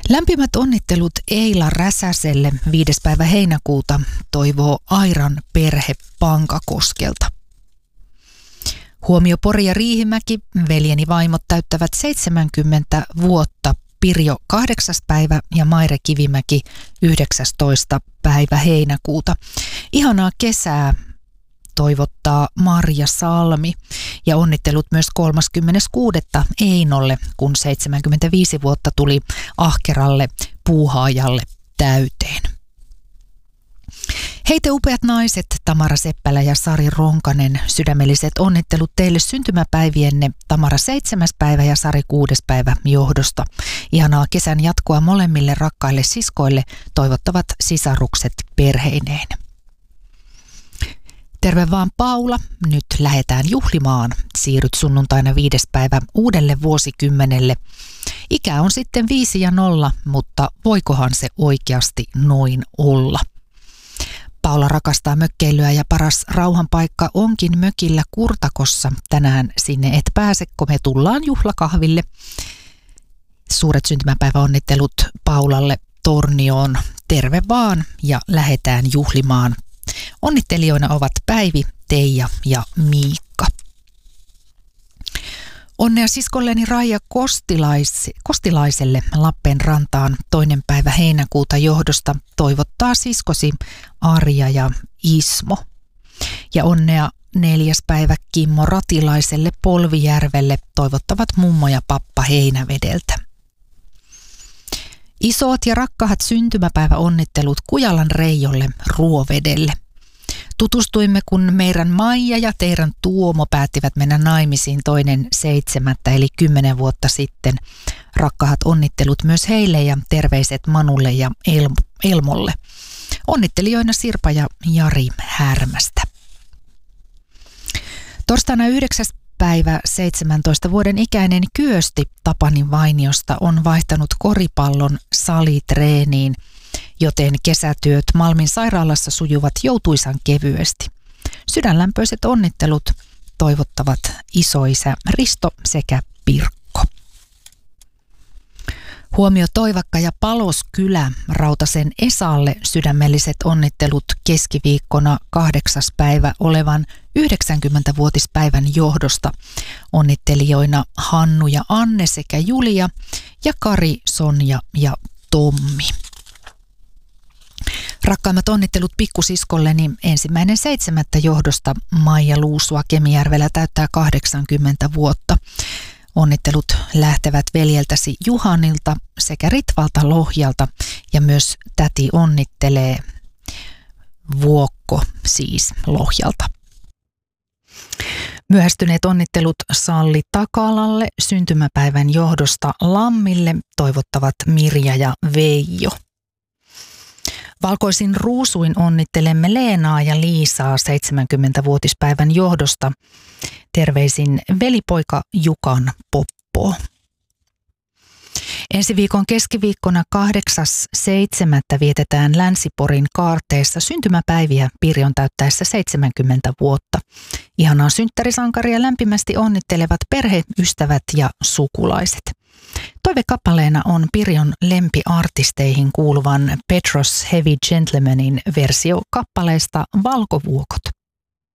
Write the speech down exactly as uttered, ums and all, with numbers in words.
Lämpimät onnittelut Eila Räsäselle viides päivä heinäkuuta, toivoo Airan perhe Pankakoskelta. Huomio Pori ja Riihimäki, veljeni vaimot täyttävät seitsemänkymmentä vuotta. Pirjo kahdeksas päivä ja Maire Kivimäki yhdeksästoista päivä heinäkuuta. Ihanaa kesää toivottaa Marja Salmi ja onnittelut myös kolmaskymmeneskuudes Einolle, kun seitsemänkymmentäviisi vuotta tuli ahkeralle puuhaajalle täyteen. Hei te upeat naiset, Tamara Seppälä ja Sari Ronkanen, sydämelliset onnittelut teille syntymäpäivienne, Tamara seitsemäs päivä ja Sari kuudes päivä johdosta. Ihanaa kesän jatkoa molemmille rakkaille siskoille, toivottavat sisarukset perheineen. Terve vaan Paula, nyt lähdetään juhlimaan. Siirryt sunnuntaina viides päivä uudelle vuosikymmenelle. Ikä on sitten viisi ja nolla, mutta voikohan se oikeasti noin olla? Paula rakastaa mökkeilyä ja paras rauhanpaikka onkin mökillä Kurtakossa. Tänään sinne et pääse, kun me tullaan juhlakahville. Suuret syntymäpäiväonnittelut Paulalle Tornioon. Terve vaan ja lähdetään juhlimaan. Onnittelijoina ovat Päivi, Teija ja Miikka. Onnea siskolleni Raija Kostilais, Kostilaiselle Lappeenrantaan toinen päivä heinäkuuta johdosta toivottaa siskosi Arja ja Ismo. Ja onnea neljäs päivä Kimmo Ratilaiselle Polvijärvelle toivottavat mummo ja pappa Heinävedeltä. Isot ja rakkaat syntymäpäiväonnittelut Kujalan Reijolle Ruovedelle. Tutustuimme, kun meidän Maija ja teidän Tuomo päättivät mennä naimisiin toinen seitsemättä eli kymmenen vuotta sitten. Rakkaat onnittelut myös heille ja terveiset Manulle ja El- Elmolle. Onnittelijoina Sirpa ja Jari Härmästä. Torstaina yhdeksäs päivä seitsemäntoista vuoden ikäinen Kyösti Tapanin Vainiosta on vaihtanut koripallon salitreeniin, joten kesätyöt Malmin sairaalassa sujuvat joutuisan kevyesti. Sydänlämpöiset onnittelut toivottavat isoisä Risto sekä Pirkko. Huomio Toivakka ja Paloskylä Rautasen Esalle sydämelliset onnittelut keskiviikkona kahdeksas päivä olevan yhdeksänkymmentävuotispäivän johdosta. Onnittelijoina Hannu ja Anne sekä Julia ja Kari, Sonja ja Tommi. Rakkaimmat onnittelut pikkusiskolleni ensimmäinen seitsemättä johdosta Maija Luusua Kemijärvellä täyttää kahdeksankymmentä vuotta. Onnittelut lähtevät veljeltäsi Juhanilta sekä Ritvalta Lohjalta ja myös täti onnittelee Vuokko siis Lohjalta. Myöhästyneet onnittelut Salli Takalalle syntymäpäivän johdosta Lammille toivottavat Mirja ja Veijo. Valkoisin ruusuin onnittelemme Leenaa ja Liisaa seitsemänkymmentävuotispäivän johdosta. Terveisin velipoika Jukan Poppo. Ensi viikon keskiviikkona kahdeksas seitsemättä vietetään Länsi-Porin kaarteessa syntymäpäiviä Pirjon täyttäessä seitsemänkymmentä vuotta. Ihanaa synttärisankaria lämpimästi onnittelevat perhe, ystävät ja sukulaiset. Toivekappaleena on Pirjon lempiartisteihin kuuluvan Petros Heavy Gentlemanin versio kappaleesta Valkovuokot.